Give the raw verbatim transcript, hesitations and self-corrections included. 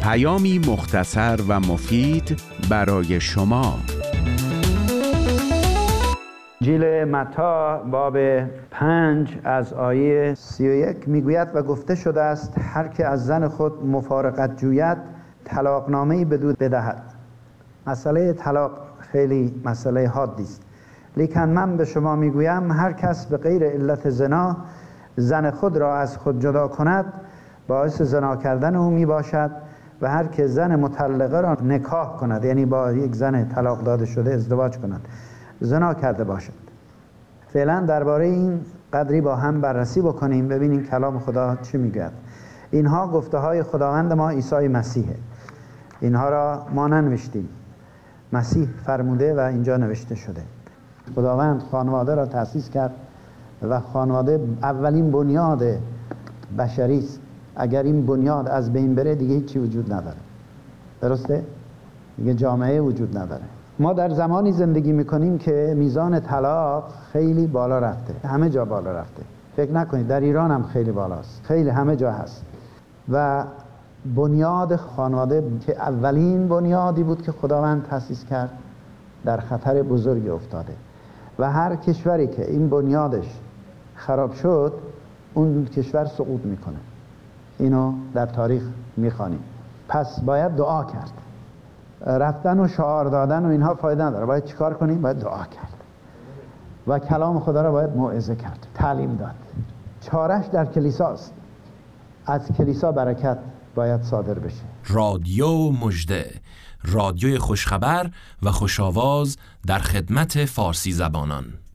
پیامی مختصر و مفید برای شما. انجیل متی باب پنج از آیه سی و یک میگوید و گفته شده است هر که از زن خود مفارقت جوید طلاقنامه‌ای بدو بدهد. مسئله طلاق خیلی مسئله حادی است، لیکن من به شما میگویم هر کس به غیر علت زنا زن خود را از خود جدا کند باعث زنا کردن او می باشد و هر که زن مطلقه را نکاح کند، یعنی با یک زن طلاق داده شده ازدواج کند، زنا کرده باشد. فعلا درباره این قدری با هم بررسی بکنیم، ببینیم کلام خدا چی میگوید. اینها گفته های خداوند ما عیسی مسیحه. اینها را ما ننوشتیم، مسیح فرموده و اینجا نوشته شده. خداوند خانواده را تأسیس کرد و خانواده اولین بنیاد بشری است. اگر این بنیاد از بین بره دیگه هیچی وجود نداره. درسته؟ دیگه جامعه وجود نداره. ما در زمانی زندگی میکنیم که میزان طلاق خیلی بالا رفته، همه جا بالا رفته. فکر نکنید در ایران هم خیلی بالاست، خیلی همه جا هست. و بنیاد خانواده که اولین بنیادی بود که خداوند تأسیس کرد در خطر بزرگی افتاده و هر کشوری که این بنیادش خراب شد اون کشور سقوط میکنه. اینو در تاریخ میخوانیم. پس باید دعا کرد. رفتن و شعار دادن و اینها فایده نداره. باید چیکار کنیم؟ باید دعا کرد و کلام خدا را باید موعظه کرد، تعلیم داد. چارش در کلیساست. از کلیسا برکت باید صادر بشه. رادیو مژده، رادیوی خوشخبر و خوش‌آواز در خدمت فارسی زبانان.